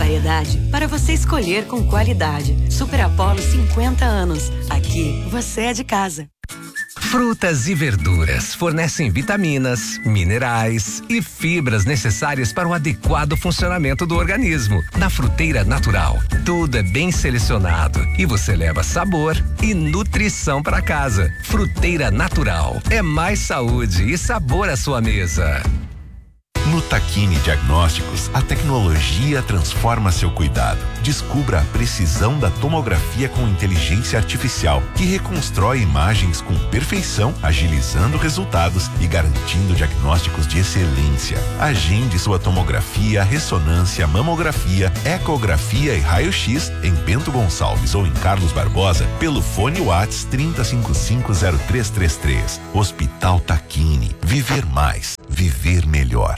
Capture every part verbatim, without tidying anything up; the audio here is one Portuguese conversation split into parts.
Variedade para você escolher com qualidade. Super Apollo cinquenta anos. Aqui você é de casa. Frutas e verduras fornecem vitaminas, minerais e fibras necessárias para o adequado funcionamento do organismo. Na Fruteira Natural, tudo é bem selecionado e você leva sabor e nutrição para casa. Fruteira Natural é mais saúde e sabor à sua mesa. No Tachini Diagnósticos, a tecnologia transforma seu cuidado. Descubra a precisão da tomografia com inteligência artificial, que reconstrói imagens com perfeição, agilizando resultados e garantindo diagnósticos de excelência. Agende sua tomografia, ressonância, mamografia, ecografia e raio-x em Bento Gonçalves ou em Carlos Barbosa pelo fone Whats trinta cinquenta e cinco zero três três três. Hospital Tachini. Viver mais. Viver melhor.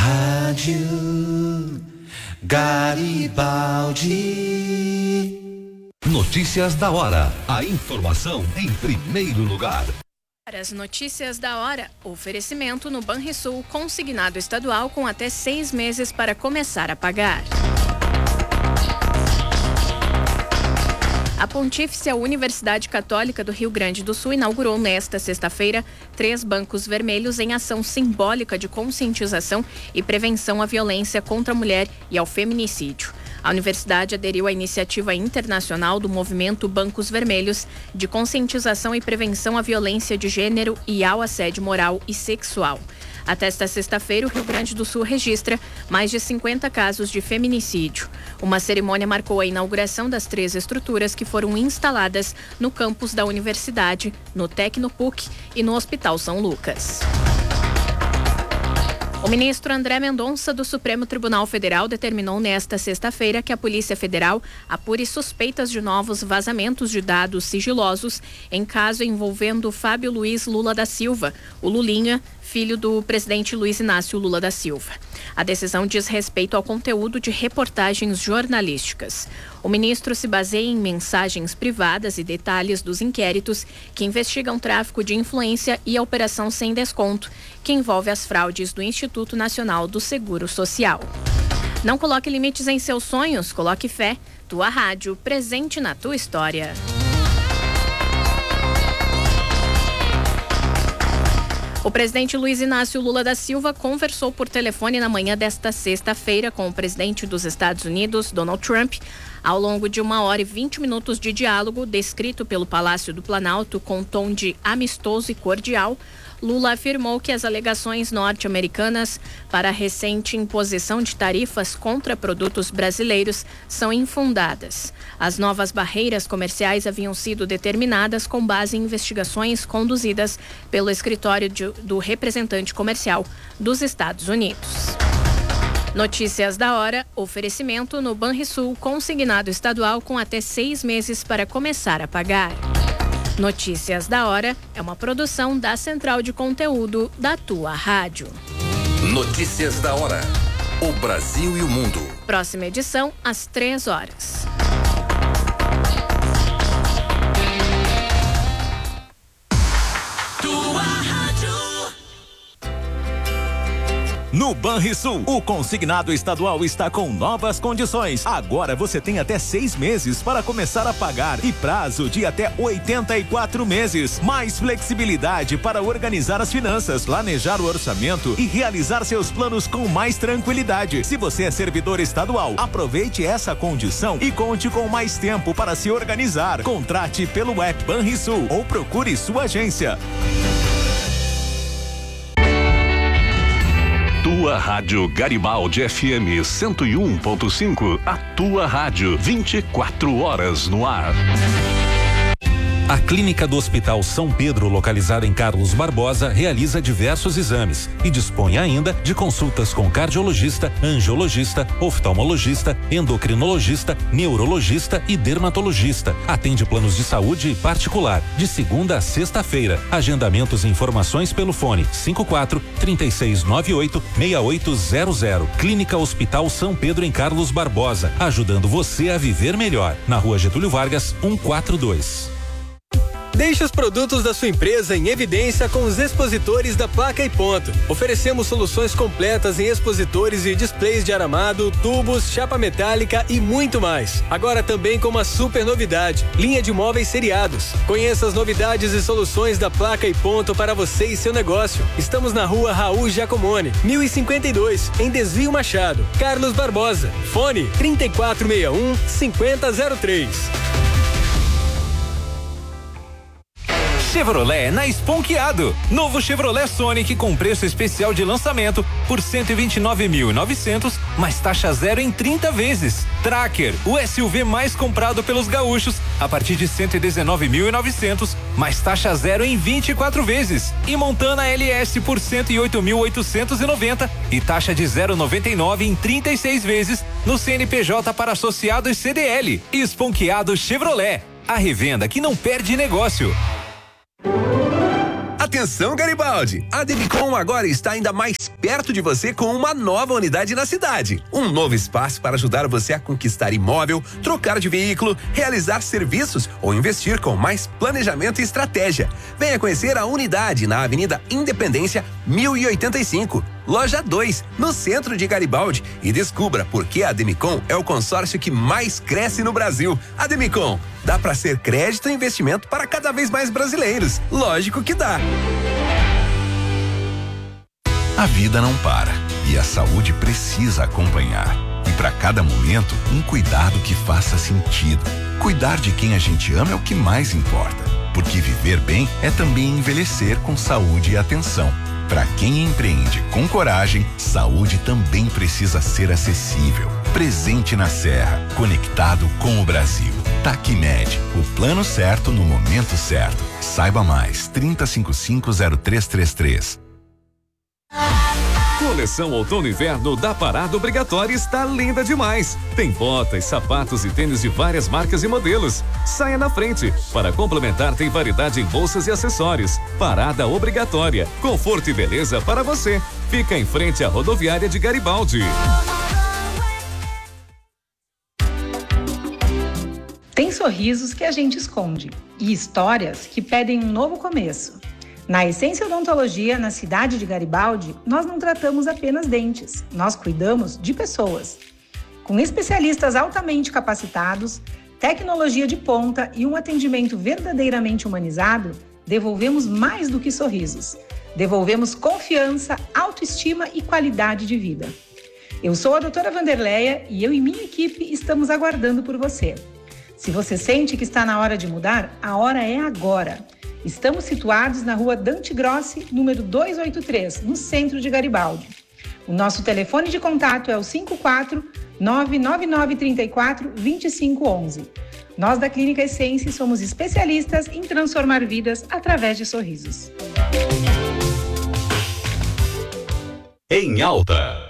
Rádio Garibaldi. Notícias da hora. A informação em primeiro lugar. As notícias da hora. Oferecimento no Banrisul, consignado estadual com até seis meses para começar a pagar. A Pontifícia Universidade Católica do Rio Grande do Sul inaugurou nesta sexta-feira três bancos vermelhos em ação simbólica de conscientização e prevenção à violência contra a mulher e ao feminicídio. A universidade aderiu à iniciativa internacional do movimento Bancos Vermelhos de conscientização e prevenção à violência de gênero e ao assédio moral e sexual. Até esta sexta-feira, o Rio Grande do Sul registra mais de cinquenta casos de feminicídio. Uma cerimônia marcou a inauguração das três estruturas que foram instaladas no campus da universidade, no Tecnopuc e no Hospital São Lucas. O ministro André Mendonça, do Supremo Tribunal Federal, determinou nesta sexta-feira que a Polícia Federal apure suspeitas de novos vazamentos de dados sigilosos em caso envolvendo Fábio Luiz Lula da Silva, o Lulinha, filho do presidente Luiz Inácio Lula da Silva. A decisão diz respeito ao conteúdo de reportagens jornalísticas. O ministro se baseia em mensagens privadas e detalhes dos inquéritos que investigam tráfico de influência e a operação sem desconto, que envolve as fraudes do Instituto Nacional do Seguro Social. Não coloque limites em seus sonhos, coloque fé. Tua rádio, presente na tua história. O presidente Luiz Inácio Lula da Silva conversou por telefone na manhã desta sexta-feira com o presidente dos Estados Unidos, Donald Trump. Ao longo de uma hora e vinte minutos de diálogo, descrito pelo Palácio do Planalto com tom de amistoso e cordial, Lula afirmou que as alegações norte-americanas para a recente imposição de tarifas contra produtos brasileiros são infundadas. As novas barreiras comerciais haviam sido determinadas com base em investigações conduzidas pelo escritório de, do representante comercial dos Estados Unidos. Notícias da hora, oferecimento no Banrisul, consignado estadual com até seis meses para começar a pagar. Notícias da hora é uma produção da Central de Conteúdo da tua rádio. Notícias da hora. O Brasil e o mundo. Próxima edição, às três horas. No Banrisul, o consignado estadual está com novas condições. Agora você tem até seis meses para começar a pagar e prazo de até oitenta e quatro meses. Mais flexibilidade para organizar as finanças, planejar o orçamento e realizar seus planos com mais tranquilidade. Se você é servidor estadual, aproveite essa condição e conte com mais tempo para se organizar. Contrate pelo app Banrisul ou procure sua agência. Tua Rádio Garibaldi F M cento e um ponto cinco. A tua rádio, vinte e quatro horas no ar. A clínica do Hospital São Pedro, localizada em Carlos Barbosa, realiza diversos exames e dispõe ainda de consultas com cardiologista, angiologista, oftalmologista, endocrinologista, neurologista e dermatologista. Atende planos de saúde particular, de segunda a sexta-feira. Agendamentos e informações pelo fone cinco quatro, três seis nove oito, seis oito zero zero. Clínica Hospital São Pedro em Carlos Barbosa, ajudando você a viver melhor. Na Rua Getúlio Vargas, cento e quarenta e dois. Deixe os produtos da sua empresa em evidência com os expositores da Placa e Ponto. Oferecemos soluções completas em expositores e displays de aramado, tubos, chapa metálica e muito mais. Agora também com uma super novidade, linha de móveis seriados. Conheça as novidades e soluções da Placa e Ponto para você e seu negócio. Estamos na rua Raul Giacomone, mil e cinquenta e dois, em Desvio Machado. Carlos Barbosa. Fone trinta e quatro sessenta e um, cinquenta zero três. Chevrolet na Esponqueado. Novo Chevrolet Sonic com preço especial de lançamento por cento e vinte e nove mil e novecentos, mais taxa zero em trinta vezes. Tracker, o S U V mais comprado pelos gaúchos, a partir de cento e dezenove mil e novecentos, mais taxa zero em vinte e quatro vezes. E Montana L S por cento e oito mil oitocentos e noventa e taxa de zero vírgula noventa e nove em trinta e seis vezes no C N P J para associados C D L. Esponqueado Chevrolet, a revenda que não perde negócio. Atenção, Garibaldi! A Demicon agora está ainda mais perto de você com uma nova unidade na cidade. Um novo espaço para ajudar você a conquistar imóvel, trocar de veículo, realizar serviços ou investir com mais planejamento e estratégia. Venha conhecer a unidade na Avenida Independência mil e oitenta e cinco, Loja dois, no centro de Garibaldi, e descubra por que a Demicon é o consórcio que mais cresce no Brasil. A Demicon dá para ser crédito e investimento para cada vez mais brasileiros. Lógico que dá. A vida não para e a saúde precisa acompanhar. E para cada momento, um cuidado que faça sentido. Cuidar de quem a gente ama é o que mais importa, porque viver bem é também envelhecer com saúde e atenção. Para quem empreende com coragem, saúde também precisa ser acessível. Presente na Serra, conectado com o Brasil. Tacmed, o plano certo no momento certo. Saiba mais, trinta e cinquenta e cinco, zero três três três. Coleção Outono e Inverno da Parada Obrigatória está linda demais. Tem botas, sapatos e tênis de várias marcas e modelos. Saia na frente. Para complementar, tem variedade em bolsas e acessórios. Parada Obrigatória. Conforto e beleza para você. Fica em frente à rodoviária de Garibaldi. Tem sorrisos que a gente esconde e histórias que pedem um novo começo. Na Essência Odontologia, na cidade de Garibaldi, nós não tratamos apenas dentes, nós cuidamos de pessoas. Com especialistas altamente capacitados, tecnologia de ponta e um atendimento verdadeiramente humanizado, devolvemos mais do que sorrisos. Devolvemos confiança, autoestima e qualidade de vida. Eu sou a doutora Vanderleia e eu e minha equipe estamos aguardando por você. Se você sente que está na hora de mudar, a hora é agora. Estamos situados na rua Dante Grossi, número duzentos e oitenta e três, no centro de Garibaldi. O nosso telefone de contato é o cinco quatro nove nove nove três quatro dois cinco um um. Nós da Clínica Essência somos especialistas em transformar vidas através de sorrisos. Em Alta.